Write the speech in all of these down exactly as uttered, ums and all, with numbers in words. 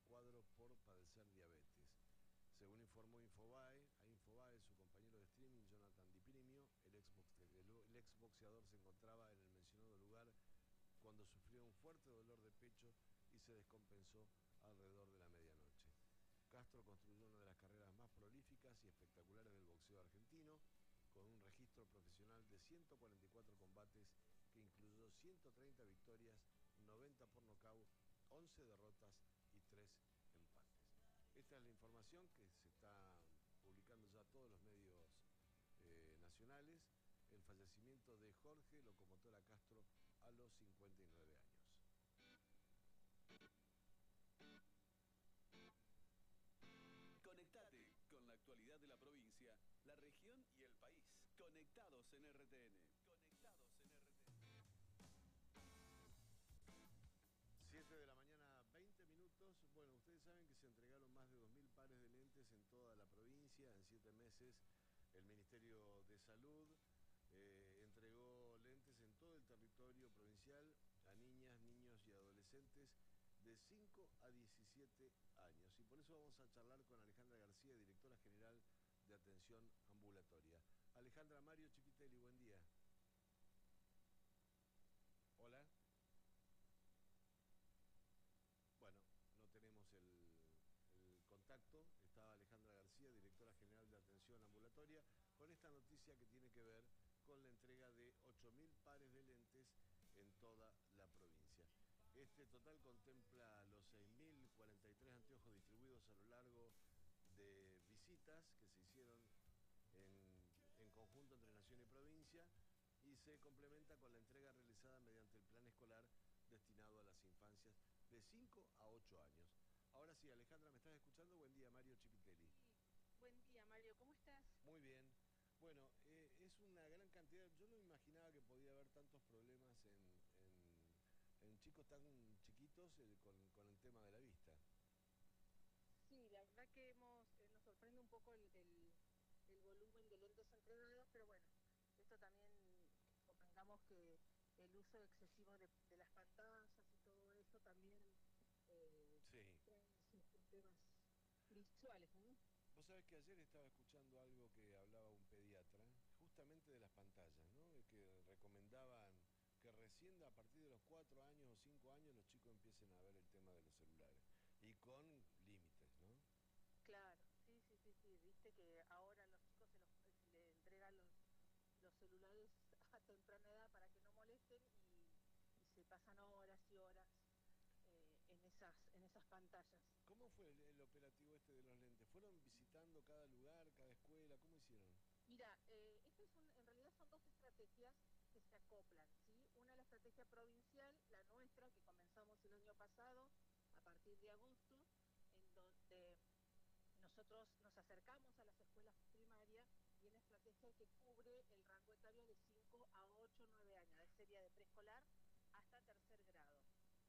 cuadro por padecer diabetes. Según informó Infobae, a Infobae, su compañero de streaming, Jonathan Di Primio, el exbox, el, el exboxeador se encontraba en el mencionado lugar cuando sufrió un fuerte dolor de pecho y se descompensó alrededor de la medianoche. Castro construyó una de las carreras más prolíficas y espectaculares del boxeo argentino, con un registro profesional de ciento cuarenta y cuatro combates que incluyó ciento treinta victorias, noventa por nocaut, once derrotas y tres empates. Esta es la información que se está publicando ya todos los medios eh, nacionales. El fallecimiento de Jorge Locomotora Castro a los cincuenta y nueve años. Conectate con la actualidad de la provincia, la región y el país. Conectados en R T N. Conectados en R T N. siete de la mañana, veinte minutos. Bueno, ustedes saben que se entregaron más de dos mil pares de lentes en toda la provincia. En siete meses el Ministerio de Salud eh, entregó lentes en todo el territorio provincial a niñas, niños y adolescentes de cinco a diecisiete años. Y por eso vamos a charlar con Alejandra García, directora general de Atención Ambulatoria. Alejandra, Mario Chiquitelli, buen día. Hola. Bueno, no tenemos el, el contacto. Estaba Alejandra García, directora general de Atención Ambulatoria, con esta noticia que tiene que ver con la entrega de ocho mil pares de lentes en toda la provincia. Este total contempla los seis mil cuarenta y tres anteojos distribuidos a lo largo de visitas que se hicieron en, en conjunto entre Nación y provincia, y se complementa con la entrega realizada mediante el plan escolar destinado a las infancias de cinco a ocho años. Ahora sí, Alejandra, ¿me estás escuchando? Buen día, Mario Chipitelli. Sí, buen día, Mario, ¿cómo estás? Muy bien. Bueno, eh, es una gran cantidad. Yo no imaginaba que podía haber tantos problemas en, en, en chicos tan chiquitos eh, con, con el tema de la vista. Sí, la verdad que hemos, eh, nos sorprende un poco el, el, el volumen de lentes entregados, pero bueno, esto también comprendamos que el uso excesivo de, de las pantallas y todo eso también eh, Sí. trae sus problemas visuales, ¿no? Vos sabés que ayer estaba escuchando algo que hablaba un pediatra, justamente de las pantallas, ¿no? Que recomendaban que recién a partir de los cuatro años o cinco años los chicos empiecen a ver el tema de los celulares. Y con límites, ¿no? Claro, sí, sí, sí, sí, viste que ahora a los chicos se, los, se les entregan los, los celulares a temprana edad para que no molesten y, y se pasan horas y horas eh, en esas en esas pantallas. ¿Cómo fue el, el operativo este de los lentes? ¿Fueron visitando cada lugar, cada escuela? ¿Cómo hicieron? Mira, eh, este es un, en realidad son dos estrategias que se acoplan, ¿sí? Una es la estrategia provincial, la nuestra, que comenzamos el año pasado, a partir de agosto, en donde nosotros nos acercamos a las escuelas primarias y una estrategia que cubre el rango etario de cinco a ocho, nueve años, sería de preescolar hasta tercer grado.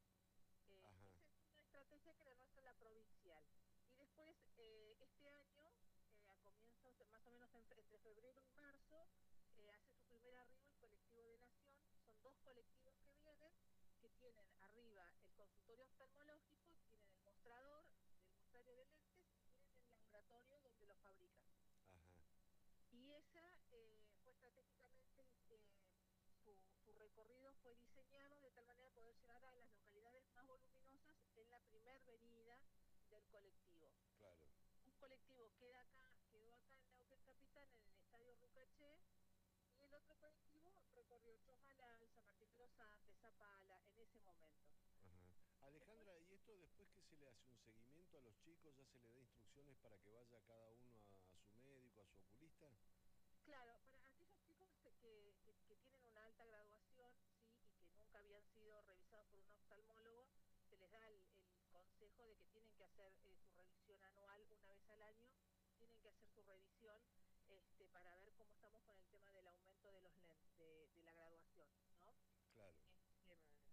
Eh, Ajá. esa es una estrategia que la nuestra es la provincial. Y después, eh, este año, eh, a comienzos, de, más o menos en, entre febrero y marzo, eh, hace su primer arribo el colectivo de Nación. Son dos colectivos que vienen, que tienen arriba el consultorio oftalmológico, tienen el mostrador, el mostrario de lentes, y tienen el laboratorio donde lo fabrican. Ajá. Y esa eh, fue estratégicamente, eh, su, su recorrido fue diseñado de tal manera de poder llegar a las localidades más voluminosas en la primer venida del colectivo. Claro. Un colectivo queda acá, quedó acá en Neuquén Capital, en el Estadio Rucaché, y el otro colectivo recorrió Chomalal, San Martín de los Andes, Zapala, en ese momento. Ajá. Después, Alejandra, ¿y esto después que se le hace un seguimiento a los chicos, ya se le da instrucciones para que vaya cada uno a, a su médico, a su oculista? claro, para aquellos chicos que, que, que tienen una alta graduación, sí, y que nunca habían sido revisados por un oftalmólogo, se les da el, el consejo de que tienen que hacer eh, su revisión anual una vez al año, tienen que hacer su revisión este, para ver cómo estamos con el tema del aumento de los lentes, de, de la graduación, ¿no? Claro. Este,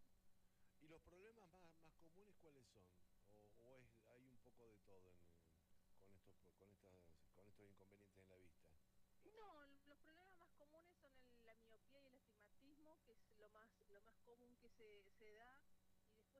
¿Y los problemas más, más comunes cuáles son? ¿O, o es, hay un poco de todo en, con, estos, con, estas, con estos inconvenientes en la vista? No, los problemas más comunes son el, la miopía y el astigmatismo, que es lo más, lo más común que se, se da.